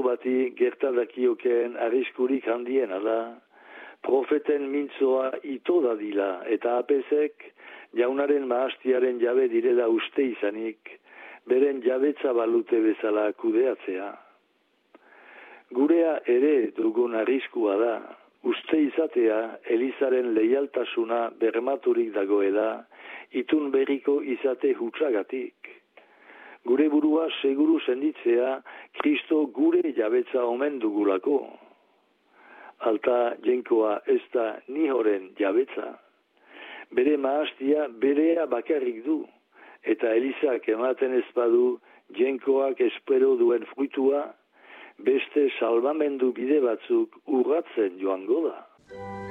bati gertadakiokeen arriskurik handiena da. Profeten mintzoa ito dadila eta apezek jaunaren mahastiaren jabe direla uste izanik, beren jabetza balute bezala kudeatzea. Gurea ere dugun arriskua da, uste izatea Elizaren leialtasuna bermaturik dagoela, itun berriko izate hutsagatik. Gure burua seguru senditzea, Kristo gure jabetza omen dugulako. Alta jenkoa ez da nihoren jabetza. Bere mahastia berea bakarrik du, eta Elizak ematen ezpadu jenkoak espero duen fruitua, beste salbamendu bide batzuk urratzen joango da.